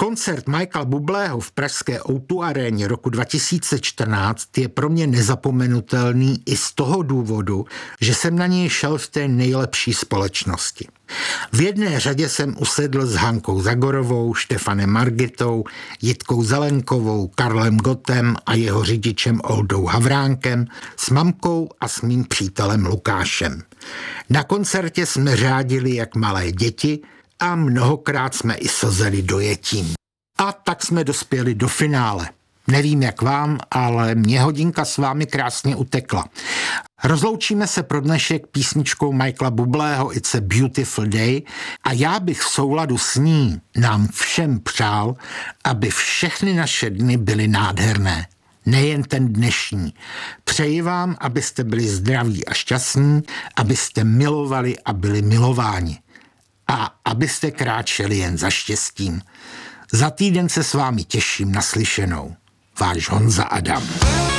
Koncert Michaela Bublého v pražské O2 aréně roku 2014 je pro mě nezapomenutelný i z toho důvodu, že jsem na něj šel v té nejlepší společnosti. V jedné řadě jsem usedl s Hankou Zagorovou, Štefanem Margitou, Jitkou Zelenkovou, Karlem Gottem a jeho řidičem Oldou Havránkem, s mamkou a s mým přítelem Lukášem. Na koncertě jsme řádili jak malé děti a mnohokrát jsme i slzeli dojetím. A tak jsme dospěli do finále. Nevím jak vám, ale mě hodinka s vámi krásně utekla. Rozloučíme se pro dnešek písničkou Michaela Bublého It's a Beautiful Day a já bych v souladu s ní nám všem přál, aby všechny naše dny byly nádherné. Nejen ten dnešní. Přeji vám, abyste byli zdraví a šťastní, abyste milovali a byli milováni. A abyste kráčeli jen za štěstím. Za týden se s vámi těším na slyšenou. Váš Honza Adam.